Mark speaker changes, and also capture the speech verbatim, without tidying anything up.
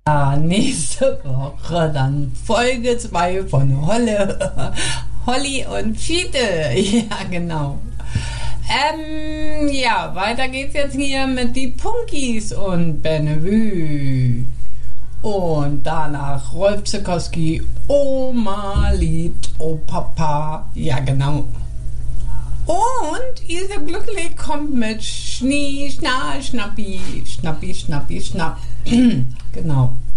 Speaker 1: Ja, nächste Woche dann Folge zwei von Holle, Holly und Fiete. Ja, genau. Ähm, ja, weiter geht's jetzt hier mit die Punkis und Bennevue. Und danach Rolf Zukowski, Oma liebt, oh Papa. Ja, genau. Und Ilse Glücklich kommt mit Schnie, Schna, Schnappi, Schnappi, Schnappi, Schnapp. Genau.